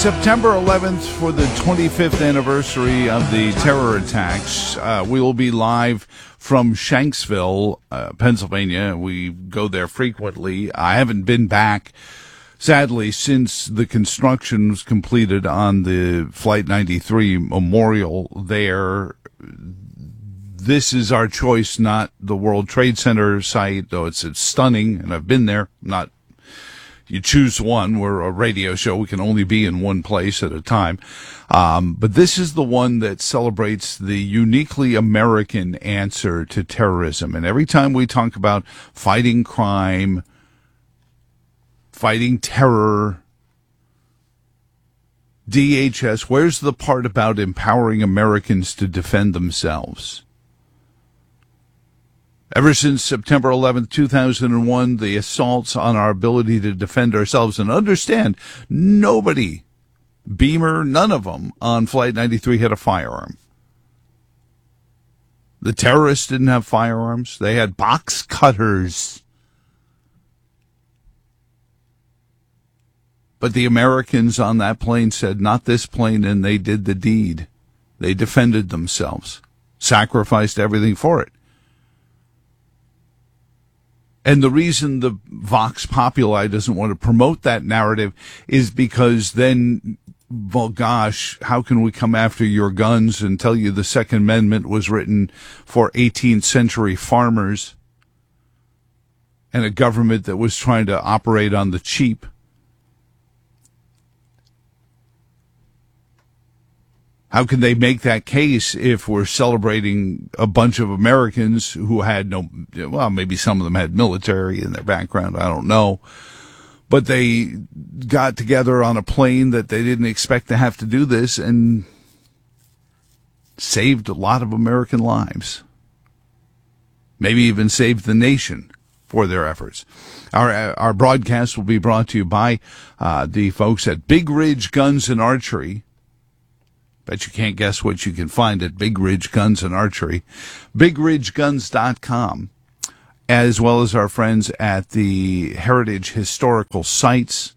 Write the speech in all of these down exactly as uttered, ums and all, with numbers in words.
September eleventh, for the twenty-fifth anniversary of the terror attacks, uh, we will be live from Shanksville, uh, Pennsylvania. We go there frequently. I haven't been back, sadly, since the construction was completed on the Flight ninety-three memorial there. This is our choice, not the World Trade Center site, though it's, it's stunning, and I've been there. Not You choose one. We're a radio show. We can only be in one place at a time. Um, but this is the one that celebrates the uniquely American answer to terrorism. And every time we talk about fighting crime, fighting terror, D H S, where's the part about empowering Americans to defend themselves? Ever since September eleventh, two thousand one, the assaults on our ability to defend ourselves, and understand, nobody, Beamer, none of them on Flight ninety-three had a firearm. The terrorists didn't have firearms. They had box cutters. But the Americans on that plane said, not this plane, and they did the deed. They defended themselves, sacrificed everything for it. And the reason the Vox Populi doesn't want to promote that narrative is because then, well, gosh, how can we come after your guns and tell you the Second Amendment was written for eighteenth century farmers and a government that was trying to operate on the cheap? How can they make that case if we're celebrating a bunch of Americans who had no, well, maybe some of them had military in their background, I don't know, but they got together on a plane that they didn't expect to have to do this and saved a lot of American lives. Maybe even saved the nation for their efforts. Our our broadcast will be brought to you by uh, the folks at Big Ridge Guns and Archery. Bet you can't guess what you can find at Big Ridge Guns and Archery. big ridge guns dot com, as well as our friends at the Heritage Historical Sites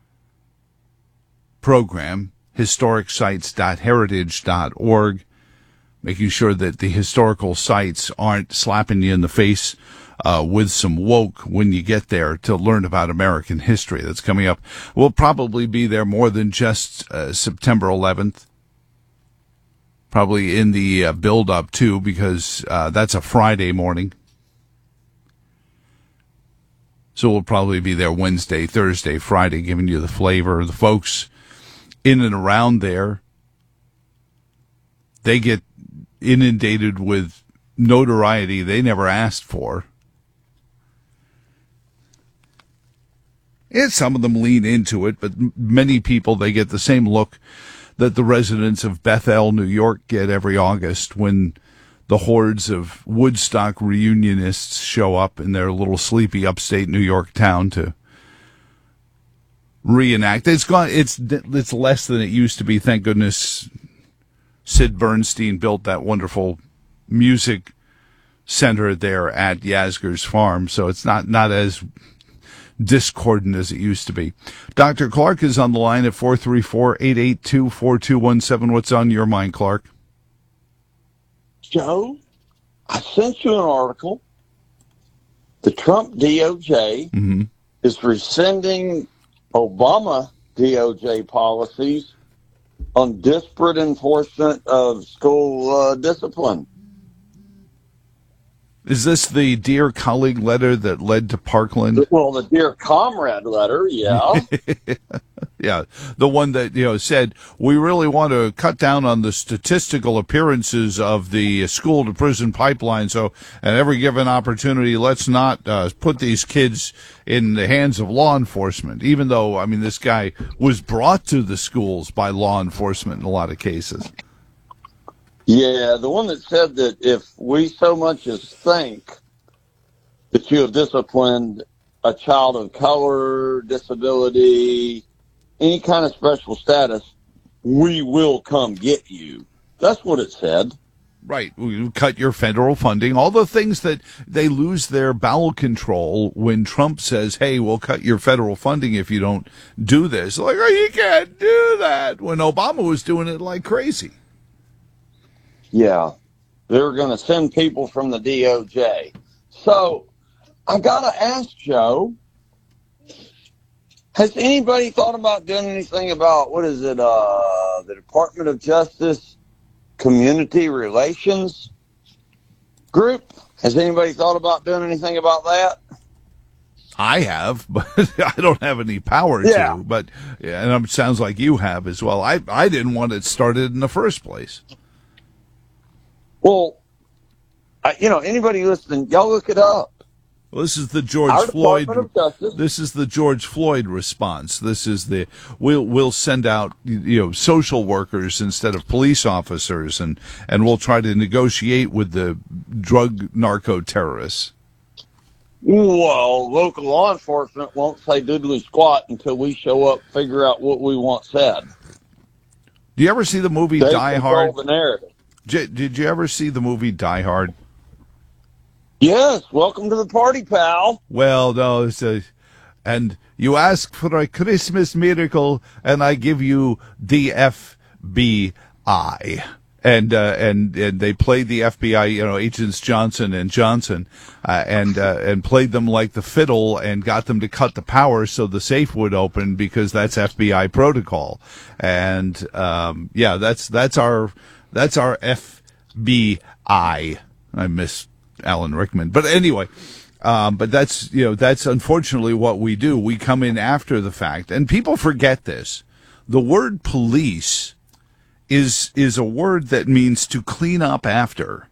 program, historic sites dot heritage dot org, making sure that the historical sites aren't slapping you in the face uh, with some woke when you get there to learn about American history. That's coming up. We'll probably be there more than just uh, September eleventh. Probably in the uh, build-up, too, because uh, that's a Friday morning. So we'll probably be there Wednesday, Thursday, Friday, giving you the flavor. The folks in and around there, they get inundated with notoriety they never asked for. And some of them lean into it, but many people, they get the same look that the residents of Bethel, New York get every August when the hordes of Woodstock reunionists show up in their little sleepy upstate New York town to reenact. It's gone. It's it's less than it used to be. Thank goodness Sid Bernstein built that wonderful music center there at Yasgur's farm, so it's not, not as discordant as it used to be. Doctor Clark is on the line at four three four, eight eight two, four two one seven. What's on your mind, Clark? Joe, I sent you an article. The Trump D O J mm-hmm. is rescinding Obama D O J policies on disparate enforcement of school uh, discipline. Is this the Dear Colleague letter that led to Parkland? Well, the Dear Comrade letter, yeah. Yeah, the one that, you know, said, we really want to cut down on the statistical appearances of the school-to-prison pipeline, so at every given opportunity, let's not uh, put these kids in the hands of law enforcement, even though, I mean, this guy was brought to the schools by law enforcement in a lot of cases. Yeah, the one that said that if we so much as think that you have disciplined a child of color, disability, any kind of special status, we will come get you. That's what it said. Right. We cut your federal funding, all the things that they lose their bowel control when Trump says, hey, we'll cut your federal funding if you don't do this. Like, oh, you can't do that. When Obama was doing it like crazy. Yeah. They're going to send people from the D O J. So I got to ask Joe, has anybody thought about doing anything about, what is it, uh, the Department of Justice Community Relations Group? Has anybody thought about doing anything about that? I have, but I don't have any power yeah. to. But yeah, and it sounds like you have as well. I I didn't want it started in the first place. Well, I, you know, anybody listening, y'all look it up. Well, this is the George Our Floyd. Department of Justice. This is the George Floyd response. This is the we'll we'll send out you know social workers instead of police officers, and and we'll try to negotiate with the drug narco terrorists. Well, local law enforcement won't say doodly squat until we show up, figure out what we want said. Do you ever see the movie They Die control Hard? The narrative. Did, did you ever see the movie Die Hard? Yes, welcome to the party, pal. Well, no, it's a, and you ask for a Christmas miracle, and I give you the F B I. And uh, and and they played the F B I, you know, agents Johnson and Johnson, uh, and uh, and played them like the fiddle, and got them to cut the power so the safe would open because that's F B I protocol. And um, yeah, that's that's our that's our F B I. I miss Alan Rickman, but anyway. Um, but that's, you know, that's unfortunately what we do. We come in after the fact, and people forget this. The word police is, is a word that means to clean up after.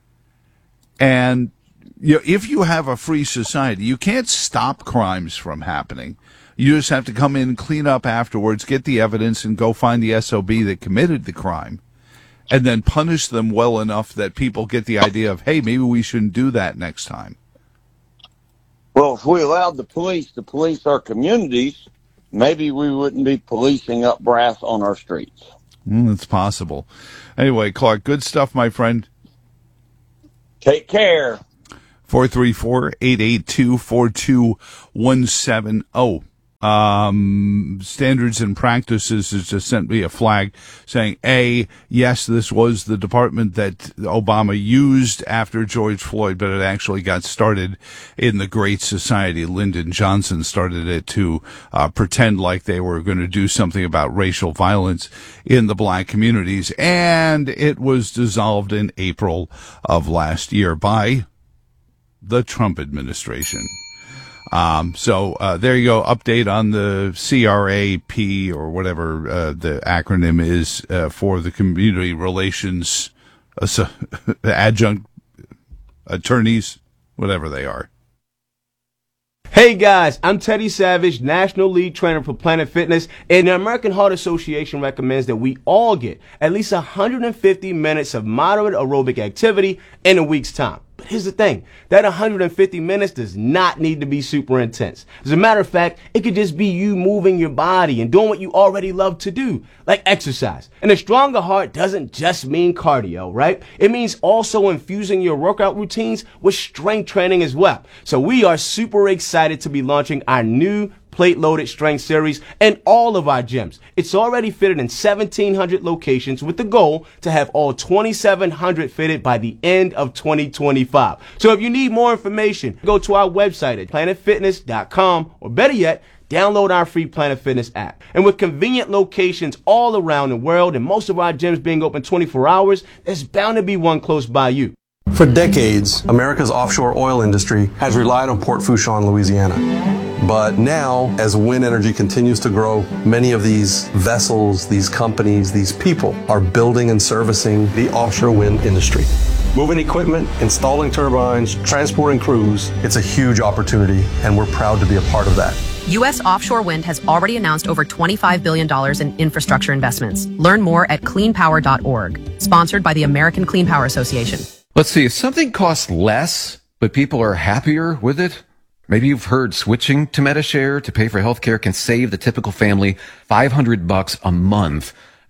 And, you know, if you have a free society, you can't stop crimes from happening. You just have to come in and clean up afterwards, get the evidence, and go find the S O B that committed the crime, and then punish them well enough that people get the idea of, hey, maybe we shouldn't do that next time. Well, if we allowed the police to police our communities, maybe we wouldn't be policing up brass on our streets. Mm, it's possible. Anyway, Clark, good stuff, my friend. Take care. four three four, eight eight two, four two one seven zero. Um, Standards and Practices has just sent me a flag saying, A, yes, this was the department that Obama used after George Floyd, but it actually got started in the Great Society. Lyndon Johnson started it to uh, pretend like they were going to do something about racial violence in the black communities, and it was dissolved in April of last year by the Trump administration. Um, so, uh, there you go. Update on the C R A P or whatever, uh, the acronym is, uh, for the Community Relations, uh, Adjunct Attorneys, whatever they are. Hey guys, I'm Teddy Savage, National Lead Trainer for Planet Fitness, and the American Heart Association recommends that we all get at least one hundred fifty minutes of moderate aerobic activity in a week's time. But here's the thing, that one hundred fifty minutes does not need to be super intense. As a matter of fact, it could just be you moving your body and doing what you already love to do, like exercise. And a stronger heart doesn't just mean cardio, right? It means also infusing your workout routines with strength training as well. So we are super excited to be launching our new plate-loaded strength series in all of our gyms. It's already fitted in seventeen hundred locations with the goal to have all twenty-seven hundred fitted by the end of twenty twenty-five. So if you need more information, go to our website at planet fitness dot com, or better yet, download our free Planet Fitness app. And with convenient locations all around the world and most of our gyms being open twenty-four hours, there's bound to be one close by you. For decades, America's offshore oil industry has relied on Port Fourchon, Louisiana. But now, as wind energy continues to grow, many of these vessels, these companies, these people are building and servicing the offshore wind industry. Moving equipment, installing turbines, transporting crews, it's a huge opportunity, and we're proud to be a part of that. U S offshore wind has already announced over twenty-five billion dollars in infrastructure investments. Learn more at clean power dot org. Sponsored by the American Clean Power Association. Let's see, if something costs less, but people are happier with it, maybe you've heard switching to MediShare to pay for healthcare can save the typical family five hundred bucks a month.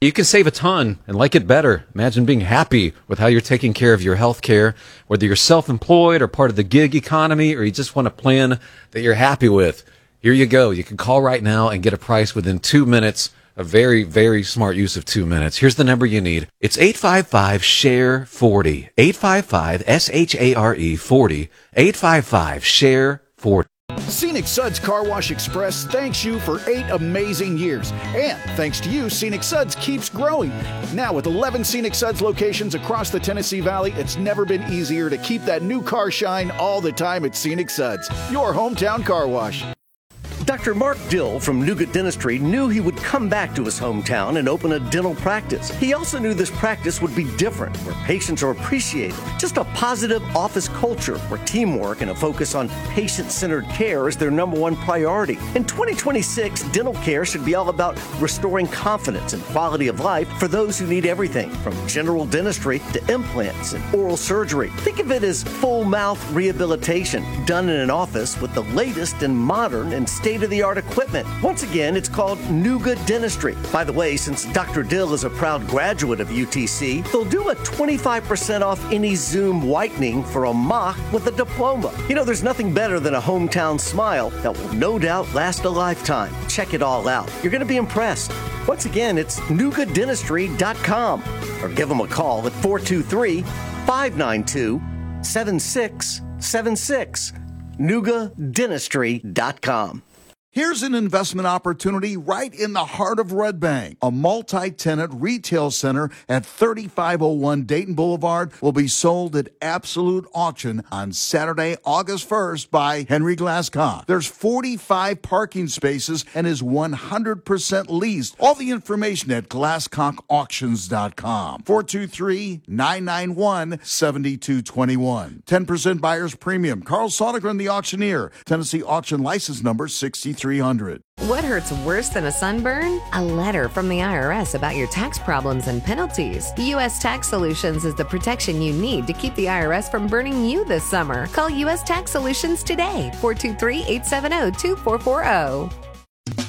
You can save a ton and like it better. Imagine being happy with how you're taking care of your health care, whether you're self-employed or part of the gig economy, or you just want a plan that you're happy with. Here you go. You can call right now and get a price within two minutes. A very, very smart use of two minutes. Here's the number you need. It's eight five five, S H A R E, forty. eight five five, S H A R E, forty. eight five five, S H A R E, forty. Scenic Suds Car Wash Express thanks you for eight amazing years. And thanks to you, Scenic Suds keeps growing. Now with eleven Scenic Suds locations across the Tennessee Valley, it's never been easier to keep that new car shine all the time at Scenic Suds, your hometown car wash. Doctor Mark Dill from Nougat Dentistry knew he would come back to his hometown and open a dental practice. He also knew this practice would be different, where patients are appreciated. Just a positive office culture where teamwork and a focus on patient-centered care is their number one priority. In twenty twenty-six, dental care should be all about restoring confidence and quality of life for those who need everything, from general dentistry to implants and oral surgery. Think of it as full mouth rehabilitation done in an office with the latest and modern and state-of-the-art equipment. Once again, it's called Nougat Dentistry. By the way, since Doctor Dill is a proud graduate of U T C, they'll do a twenty-five percent off any Zoom whitening for a mock with a diploma. You know, there's nothing better than a hometown smile that will no doubt last a lifetime. Check it all out. You're going to be impressed. Once again, it's nougat dentistry dot com or give them a call at four two three, five nine two, seven six seven six. nougat dentistry dot com. Here's an investment opportunity right in the heart of Red Bank. A multi-tenant retail center at thirty-five oh one Dayton Boulevard will be sold at absolute auction on Saturday, August first by Henry Glasscock. There's forty-five parking spaces and is one hundred percent leased. All the information at glasscock auctions dot com. four two three, nine nine one, seven two two one. ten percent buyer's premium. Carl Sodergren, the auctioneer. Tennessee auction license number sixty-three hundred. What hurts worse than a sunburn? A letter from the I R S about your tax problems and penalties. U S Tax Solutions is the protection you need to keep the I R S from burning you this summer. Call U S Tax Solutions today, four two three, eight seven zero, two four four zero.